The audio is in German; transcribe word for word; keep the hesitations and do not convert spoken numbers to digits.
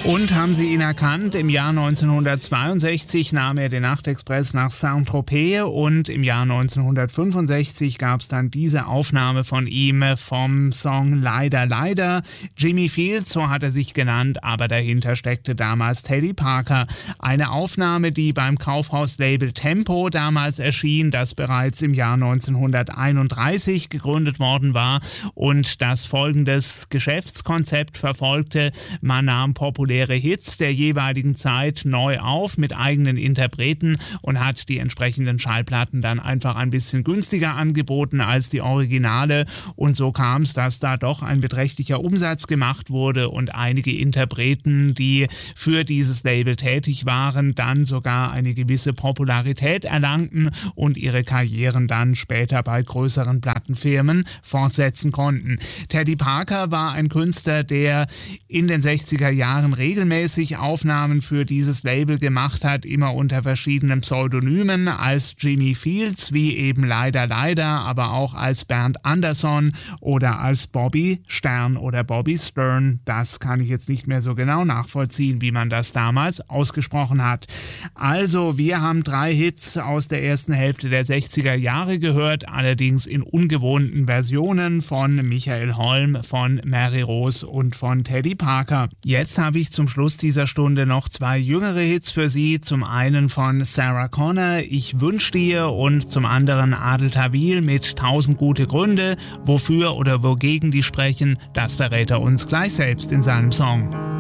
Und haben Sie ihn erkannt? Im Jahr neunzehnhundertzweiundsechzig nahm er den Nachtexpress nach Saint-Tropez und im Jahr neunzehnhundertfünfundsechzig gab es dann diese Aufnahme von ihm vom Song Leider, Leider. Jimmy Fields, so hat er sich genannt, aber dahinter steckte damals Teddy Parker. Eine Aufnahme, die beim Kaufhauslabel Tempo damals erschien, das bereits im Jahr neunzehnhunderteinunddreißig gegründet worden war und das folgendes Geschäftskonzept verfolgte. Man nahm populäre Hits der jeweiligen Zeit neu auf mit eigenen Interpreten und hat die entsprechenden Schallplatten dann einfach ein bisschen günstiger angeboten als die Originale und so kam es, dass da doch ein beträchtlicher Umsatz gemacht wurde und einige Interpreten, die für dieses Label tätig waren, dann sogar eine gewisse Popularität erlangten und ihre Karrieren dann später bei größeren Plattenfirmen fortsetzen konnten. Teddy Parker war ein Künstler, der in den sechziger Jahren regelmäßig Aufnahmen für dieses Label gemacht hat, immer unter verschiedenen Pseudonymen, als Jimmy Fields, wie eben Leider, Leider, aber auch als Bernd Andersson oder als Bobby Stern oder Bobby Stern. Das kann ich jetzt nicht mehr so genau nachvollziehen, wie man das damals ausgesprochen hat. Also, wir haben drei Hits aus der ersten Hälfte der sechziger Jahre gehört, allerdings in ungewohnten Versionen von Michael Holm, von Mary Rose und von Teddy Parker. Jetzt habe ich zum Schluss dieser Stunde noch zwei jüngere Hits für Sie. Zum einen von Sarah Connor, Ich wünsch dir, und zum anderen Adel Tawil mit Tausend gute Gründe. Wofür oder wogegen die sprechen, das verrät er uns gleich selbst in seinem Song.